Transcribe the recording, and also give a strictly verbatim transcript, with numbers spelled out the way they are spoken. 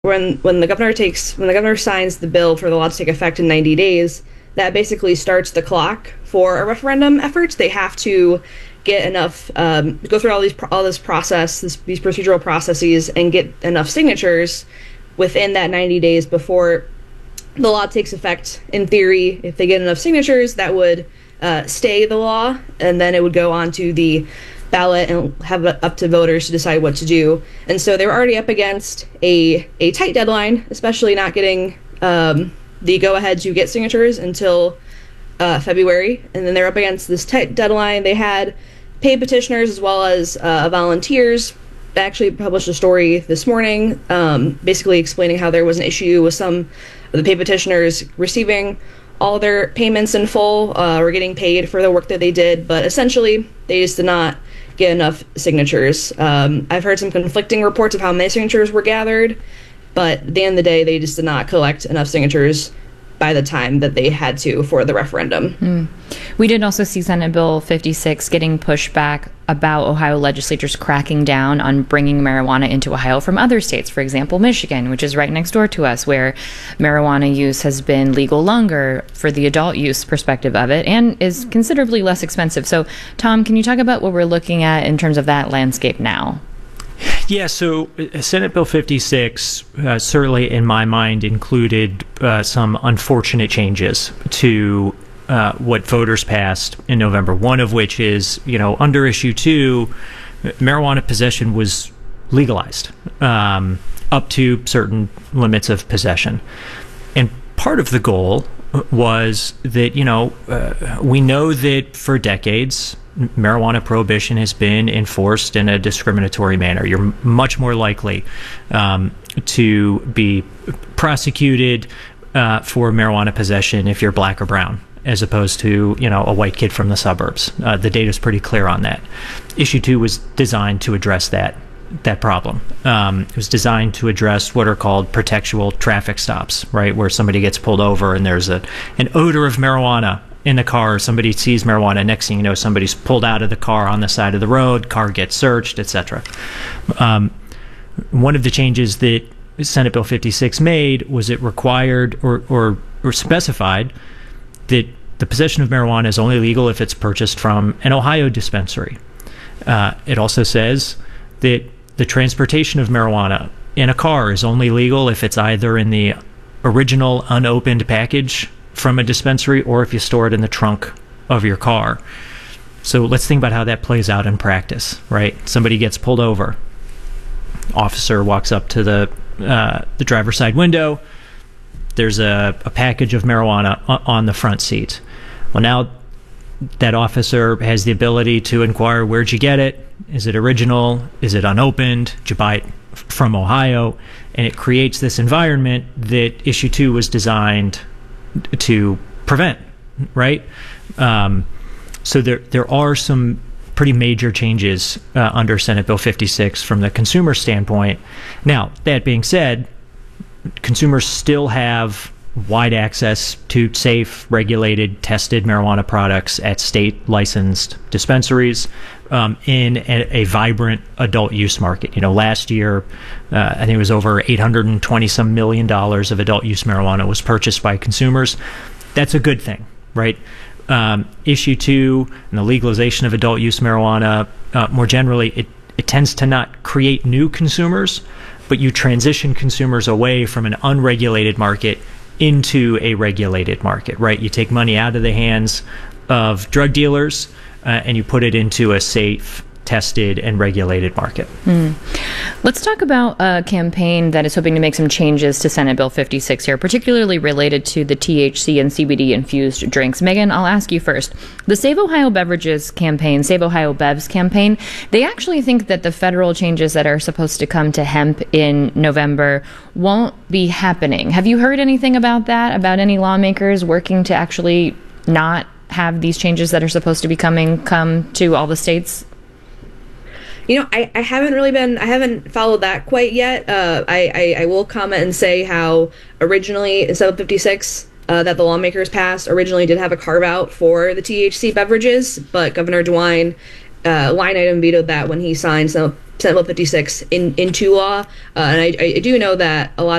when when the governor takes when the governor signs the bill for the law to take effect in ninety days, that basically starts the clock for a referendum effort. They have to get enough, um, go through all these all this process, this, these procedural processes, and get enough signatures within that ninety days before the law takes effect. In theory, if they get enough signatures, that would uh, stay the law, and then it would go on to the ballot and have it up to voters to decide what to do. And so they were already up against a a tight deadline, especially not getting um, the go-ahead to get signatures until uh, February. And then they're up against this tight deadline. They had paid petitioners as well as uh, volunteers. They actually published a story this morning um, basically explaining how there was an issue with some of the paid petitioners receiving all their payments in full uh, or getting paid for the work that they did, but essentially they just did not get enough signatures. Um, I've heard some conflicting reports of how many signatures were gathered, but at the end of the day, they just did not collect enough signatures by the time that they had to for the referendum. Mm. We did also see Senate Bill fifty-six getting pushed back about Ohio legislatures cracking down on bringing marijuana into Ohio from other states, for example, Michigan, which is right next door to us, where marijuana use has been legal longer for the adult use perspective of it and is considerably less expensive. So, Tom, can you talk about what we're looking at in terms of that landscape now? Yeah, so uh, Senate Bill fifty-six uh, certainly, in my mind, included uh, some unfortunate changes to uh, what voters passed in November, one of which is, you know, under issue two, marijuana possession was legalized um, up to certain limits of possession. And part of the goal was that, you know, uh, we know that for decades, marijuana prohibition has been enforced in a discriminatory manner. You're much more likely um, to be prosecuted uh, for marijuana possession if you're black or brown, as opposed to, you know, a white kid from the suburbs. Uh, the data is pretty clear on that. Issue two was designed to address that that problem. Um, it was designed to address what are called pretextual traffic stops, right, where somebody gets pulled over and there's a an odor of marijuana in the car, somebody sees marijuana, next thing you know, somebody's pulled out of the car on the side of the road, car gets searched, et cetera. Um, one of the changes that Senate Bill fifty-six made was it required or, or, or specified that the possession of marijuana is only legal if it's purchased from an Ohio dispensary. Uh, it also says that the transportation of marijuana in a car is only legal if it's either in the original unopened package from a dispensary or if you store it in the trunk of your car. So let's think about how that plays out in practice, right? Somebody gets pulled over. Officer walks up to the uh, the driver's side window. There's a, a package of marijuana on the front seat. Well, now that officer has the ability to inquire, where'd you get it? Is it original? Is it unopened? Did you buy it from Ohio? And it creates this environment that issue two was designed to prevent, right? Um, so there there are some pretty major changes uh, under Senate Bill fifty-six from the consumer standpoint. Now, that being said, consumers still have wide access to safe, regulated, tested marijuana products at state-licensed dispensaries um, in a, a vibrant adult use market. You know, last year, uh, I think it was over eight hundred twenty some million dollars of adult use marijuana was purchased by consumers. That's a good thing, right? Um, issue two and the legalization of adult use marijuana, uh, more generally, it, it tends to not create new consumers, but you transition consumers away from an unregulated market into a regulated market, right? You take money out of the hands of drug dealers uh, and you put it into a safe, tested, and regulated market. Mm. Let's talk about a campaign that is hoping to make some changes to Senate Bill fifty-six here, particularly related to the T H C and C B D infused drinks. Megan, I'll ask you first. The Save Ohio Beverages campaign, Save Ohio Bevs campaign, they actually think that the federal changes that are supposed to come to hemp in November won't be happening. Have you heard anything about that, about any lawmakers working to actually not have these changes that are supposed to be coming come to all the states? You know, I, I haven't really been, I haven't followed that quite yet. Uh, I, I, I will comment and say how originally in Senate fifty-six uh, that the lawmakers passed originally did have a carve out for the T H C beverages, but Governor DeWine uh, line item vetoed that when he signed Senate Senate Bill fifty-six in, into law. Uh, and I, I do know that a lot